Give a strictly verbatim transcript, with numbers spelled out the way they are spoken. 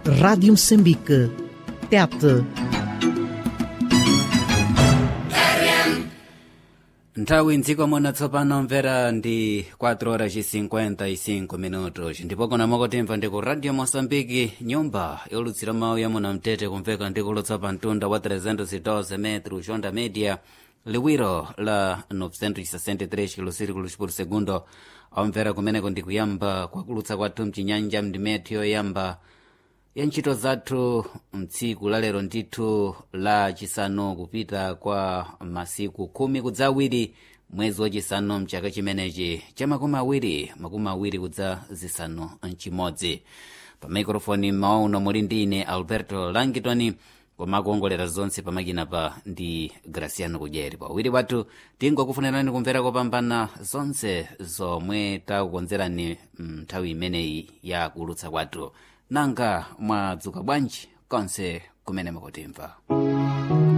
Rádio Moçambique, Tete. Nthawi mdziko muno tsopano mvera ndi quatro horas e cinquenta e cinco minutos ndipo kuna mokotemva ndi ku Radio Moçambique, nyumba yolutsira mawu ya muno mtete, kumveka ndi kulutsa pa mtunda wa trezentos e doze metros onda média, liwiro la novecentos e sessenta e três kilociclos por segundo. Amvera kumeneko ndi kuyamba kwakulutsa kwathu mchinyanja mndimeti yoyamba ya ntchito zathu mtsiku lalero ndithu la chisanu kupita kwa masiku khumi kudza awiri mwezi wachisanu mchaka chimenechi cha makumi awiri makumi awiri kudza zisanu mchimodzi. Pa mikrofoni mmawa uno muli ndi ine Alberto Langitoni, koma kuongolera zonse pamakina pa ndi Graciano Kudyeri. Pawiri wathu tingokufunirani kumvera kopambana zonse zomwe takukonzerani nthawi imeneyi ya kulutsa kwathu. Nanga mwadzuka bwanji konse kumene mukutimva.